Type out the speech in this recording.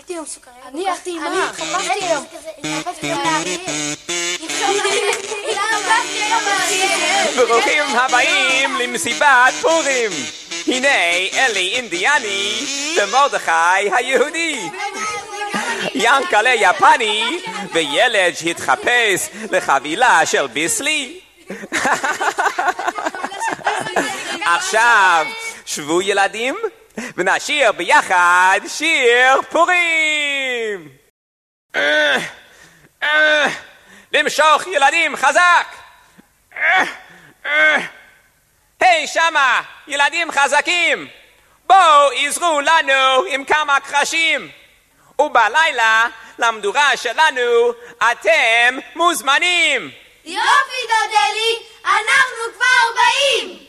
ראיתי היום סוכריה. אני הלכתי עם מה? התחפשתי היום. ברוכים הבאים למסיבת פורים. הנה אלי אינדיאני ומרדכי היהודי, ינקלה יפני וילד שהתחפש לחבילה של ביסלי. עכשיו שבו ילדים ונשיר ביחד שיר פורים. למשוך ילדים חזק. היי שמה ילדים חזקים, בואו עזרו לנו עם כמה קרשים, ובלילה למדורה שלנו אתם מוזמנים. יופי דודלי, אנחנו כבר באים.